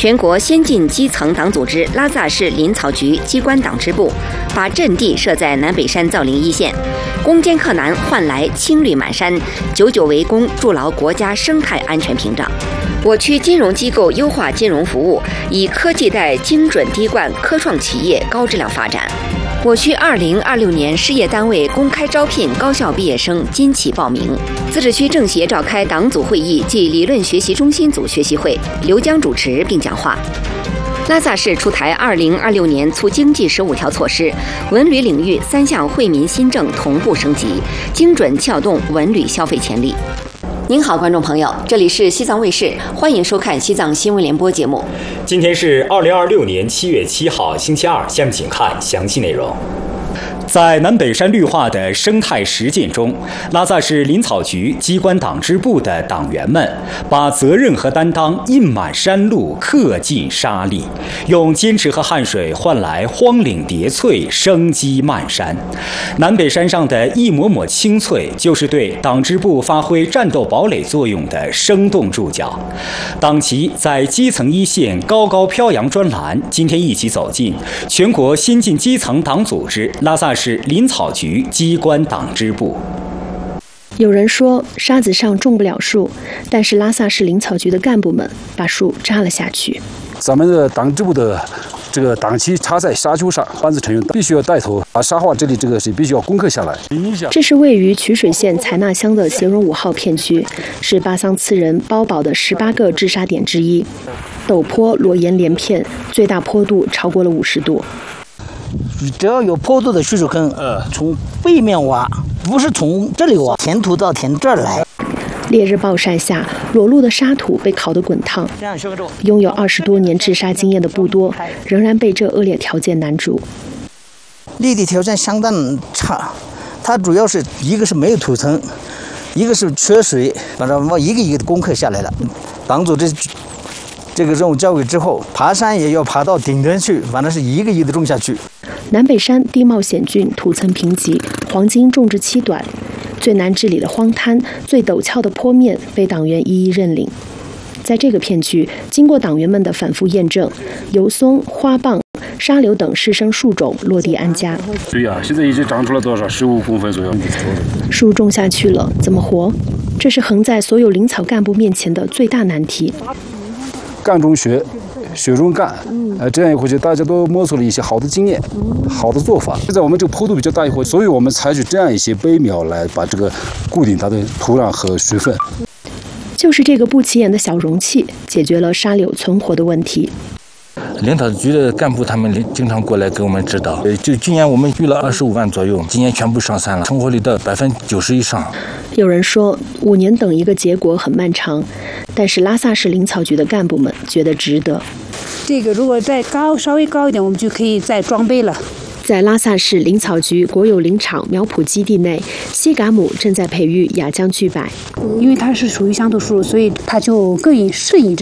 全国先进基层党组织拉萨市林草局机关党支部把阵地设在南北山造林一线，攻坚克难换来青绿满山，久久为功，筑牢国家生态安全屏障。我区金融机构优化金融服务，以科技带精准滴灌科创企业高质量发展。我区2026年事业单位公开招聘高校毕业生今起报名。自治区政协召开党组会议暨理论学习中心组学习会，刘江主持并讲话。拉萨市出台2026年促经济15条措施，文旅领域3项惠民新政同步升级，精准撬动文旅消费潜力。您好，观众朋友，这里是西藏卫视，欢迎收看西藏新闻联播节目。 今天是2026年7月7号，星期二。下面请看详细内容。在南北山绿化的生态实践中，拉萨市林草局机关党支部的党员们把责任和担当印满山路，刻进沙砾，用坚持和汗水换来荒岭叠翠，生机漫山。南北山上的一抹抹青翠，就是对党支部发挥战斗堡垒作用的生动注脚。党旗在基层一线高高飘扬专栏，今天一起走进全国先进基层党组织拉萨市林草局机关党支部。 有人说沙子上种不了树，但是拉萨市林草局的干部们把树扎了下去。 咱们的党支部的这个党旗插在沙丘上，班子成员必须要带头把沙化这里这个是必须要攻克下来。 这是位于曲水县采纳乡的协荣5号片区，是巴桑次人包保的18个治沙点之一。陡坡裸岩连片，最大坡度超过了50度。 只要有坡度的蓄水坑，从背面挖，不是从这里挖，填土到填这儿来。 烈日暴晒下，裸露的沙土被烤得滚烫。拥有20多年治沙经验的不多，仍然被这恶劣条件难住。 立地条件相当差，它主要是一个是没有土层，一个是缺水，反正我一个一个的攻克下来了。党组这个任务交给之后，爬山也要爬到顶端去，反正是一个一个的种下去。 南北山地貌险峻，土层贫瘠，黄金种植期短，最难治理的荒滩、最陡峭的坡面被党员一一认领。在这个片区，经过党员们的反复验证，油松、花蚌、沙柳等适生树种落地安家。 对呀，现在已经长出了多少？15公分左右。 树种下去了，怎么活？这是横在所有林草干部面前的最大难题。 干中学，学中干，这样一回去，大家都摸索了一些好的经验，好的做法。现在我们这个坡度比较大一回，所以我们采取这样一些背苗来把这个固定它的土壤和水分。 就是这个不起眼的小容器，解决了沙柳存活的问题。 林草局的干部他们经常过来给我们指导。就今年我们育了25万左右，今年全部上山了，成活率到90%以上。 有人说5年等一个结果很漫长，但是拉萨市林草局的干部们觉得值得。 这个如果再稍微高一点，我们就可以再装备了。 在拉萨市林草局国有林场苗圃基地内，西嘎姆正在培育雅江巨柏。 因为它是属于乡土树，所以它就更适应这